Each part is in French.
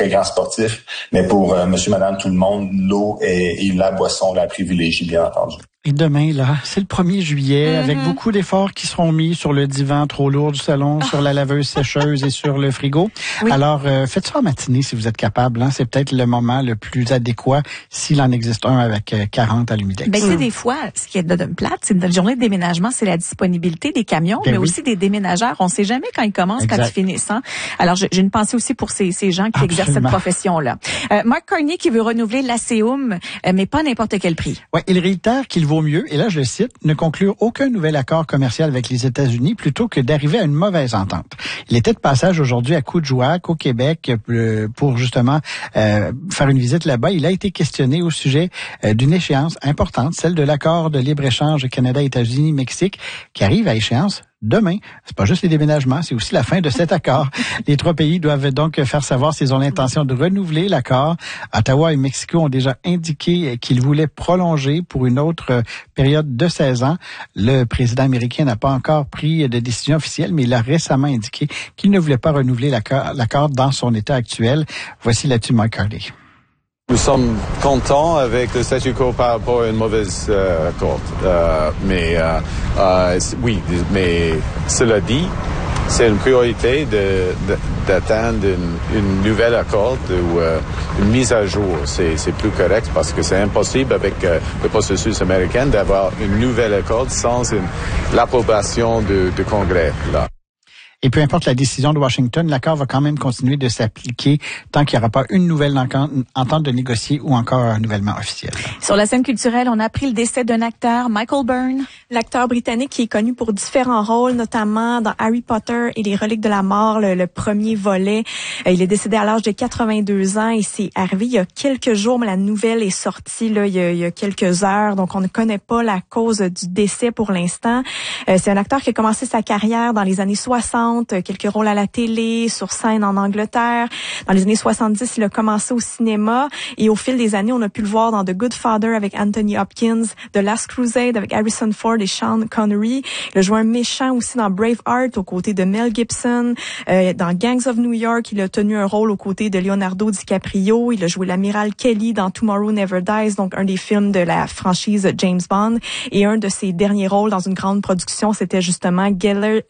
très grands sportifs, mais pour monsieur, madame, tout le monde, l'eau est la boisson la privilégiée, bien entendu. Et demain, là, c'est le 1er juillet, avec beaucoup d'efforts qui seront mis sur le divan trop lourd du salon, sur la laveuse sécheuse et sur le frigo. Oui. Alors, faites ça en matinée si vous êtes capable. Hein. C'est peut-être le moment le plus adéquat s'il en existe un avec 40 à l'Humidex. Ben, c'est des fois, ce qui est de plate, c'est une journée de déménagement, c'est la disponibilité des camions, mais aussi des déménageurs. On sait jamais quand ils commencent, quand ils finissent. Hein. Alors, j'ai une pensée aussi pour ces gens qui exercent cette profession-là. Mark Carney qui veut renouveler l'ASEUM, mais pas à n'importe quel prix. Ouais, il réitère qu'il vaut mieux, et là je le cite, ne conclure aucun nouvel accord commercial avec les États-Unis plutôt que d'arriver à une mauvaise entente. Il était de passage aujourd'hui à Coudjouac, au Québec, pour justement faire une visite là-bas. Il a été questionné au sujet d'une échéance importante, celle de l'accord de libre-échange Canada-États-Unis-Mexique, qui arrive à échéance demain. C'est pas juste les déménagements, c'est aussi la fin de cet accord. Les 3 pays doivent donc faire savoir s'ils ont l'intention de renouveler l'accord. Ottawa et Mexico ont déjà indiqué qu'ils voulaient prolonger pour une autre période de 16 ans. Le président américain n'a pas encore pris de décision officielle, mais il a récemment indiqué qu'il ne voulait pas renouveler l'accord dans son état actuel. Voici là-dessus Mark Carney. Nous sommes contents avec le statu quo par rapport à une mauvaise accord. Oui, mais cela dit, c'est une priorité d'atteindre une nouvelle accord ou une mise à jour. C'est plus correct parce que c'est impossible avec le processus américain d'avoir une nouvelle accord sans l'approbation du Congrès. Là. Et peu importe la décision de Washington, l'accord va quand même continuer de s'appliquer tant qu'il n'y aura pas une nouvelle entente de négocier ou encore un renouvellement officiel. Sur la scène culturelle, on a appris le décès d'un acteur, Michael Byrne. L'acteur britannique qui est connu pour différents rôles, notamment dans Harry Potter et les Reliques de la Mort, le premier volet. Il est décédé à l'âge de 82 ans et c'est arrivé il y a quelques jours, mais la nouvelle est sortie là, il y a quelques heures. Donc, on ne connaît pas la cause du décès pour l'instant. C'est un acteur qui a commencé sa carrière dans les années 60. Quelques rôles à la télé, sur scène en Angleterre. Dans les années 70, il a commencé au cinéma et au fil des années, on a pu le voir dans The Good Father avec Anthony Hopkins, The Last Crusade avec Harrison Ford et Sean Connery. Il a joué un méchant aussi dans Braveheart aux côtés de Mel Gibson. Dans Gangs of New York, il a tenu un rôle aux côtés de Leonardo DiCaprio. Il a joué l'amiral Kelly dans Tomorrow Never Dies, donc un des films de la franchise James Bond. Et un de ses derniers rôles dans une grande production, c'était justement Gellert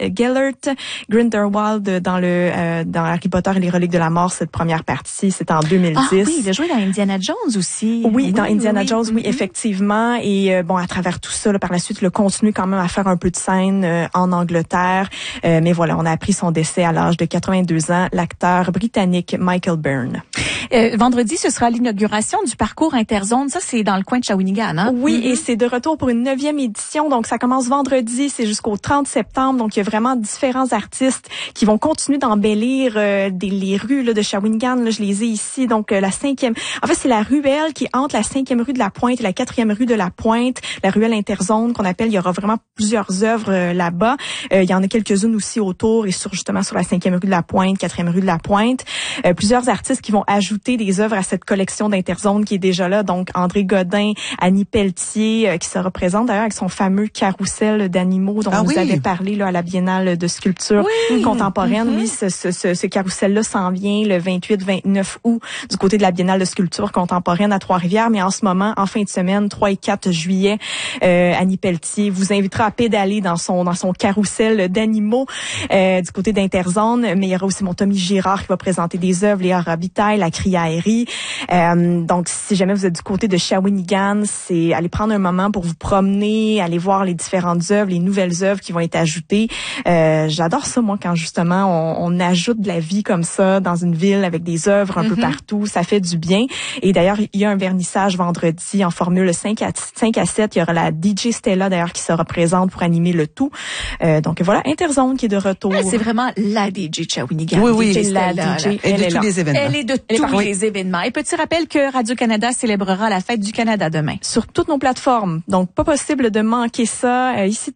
Grindelwald dans Harry Potter et les Reliques de la Mort, cette première partie, c'est en 2010. Ah oui, il a joué dans Indiana Jones aussi. Oui, dans Indiana Jones, oui, effectivement. Et à travers tout ça, là, par la suite, il a continué quand même à faire un peu de scène en Angleterre. Mais voilà, on a appris son décès à l'âge de 82 ans, l'acteur britannique Michael Byrne. Vendredi, ce sera l'inauguration du parcours Interzone. Ça, c'est dans le coin de Shawinigan, hein? Oui, et c'est de retour pour une 9e édition. Donc, ça commence vendredi, c'est jusqu'au 30 septembre. Donc, il y a vraiment différents artistes qui vont continuer d'embellir les rues là, de Shawinigan. Là, je les ai ici. Donc, la 5e... En fait, c'est la ruelle qui est entre la 5e rue de la Pointe et la 4e rue de la Pointe. La ruelle Interzone qu'on appelle. Il y aura vraiment plusieurs œuvres là-bas. Il y en a quelques-unes aussi autour et sur la 5e rue de la Pointe, 4e rue de la Pointe. Plusieurs artistes qui vont ajouter des œuvres à cette collection d'Interzone qui est déjà là. Donc, André Godin, Annie Pelletier, qui se représente d'ailleurs avec son fameux carrousel d'animaux dont on vous avait parlé là, à la Biennale de sculpture contemporaine. Oui, ce carrousel-là s'en vient le 28-29 août du côté de la Biennale de sculpture contemporaine à Trois-Rivières. Mais en ce moment, en fin de semaine, 3 et 4 juillet, Annie Pelletier vous invitera à pédaler dans son carrousel d'animaux du côté d'Interzone. Mais il y aura aussi mon Tommy Girard qui va présenter des œuvres, Léa Robitaille, la Criaillerie. Donc, si jamais vous êtes du côté de Shawinigan, c'est aller prendre un moment pour vous promener, aller voir les différentes œuvres, les nouvelles œuvres qui vont être ajoutées. J'adore ça, moi, quand justement on ajoute de la vie comme ça dans une ville avec des œuvres un peu partout. Ça fait du bien. Et d'ailleurs, il y a un vernissage vendredi en formule 5 à 7. Il y aura la DJ Stella, d'ailleurs, qui sera présente pour animer le tout. Donc voilà, Interzone qui est de retour. C'est vraiment la DJ Shawinigan. Oui, DJ la Stella, DJ. Elle est de tous les événements. Elle est de tous les événements. Et petit rappel que Radio-Canada célébrera la fête du Canada demain. Sur toutes nos plateformes. Donc, pas possible de manquer ça. Ici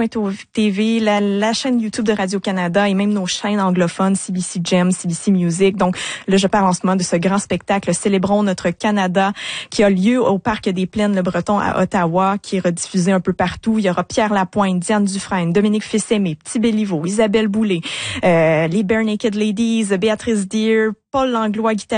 Télé.tv, la chaîne YouTube de Radio-Canada et même nos chaînes anglophones, CBC Gem, CBC Music. Donc, là, je parle en ce moment de ce grand spectacle Célébrons notre Canada qui a lieu au Parc des Plaines-le-Breton à Ottawa, qui est rediffusé un peu partout. Il y aura Pierre Lapointe, Diane Dufresne, Dominique Fils-Aimé, Petit Béliveau, Isabelle Boulay, les Bare Naked Ladies, Béatrice Deer, Paul Langlois, guitariste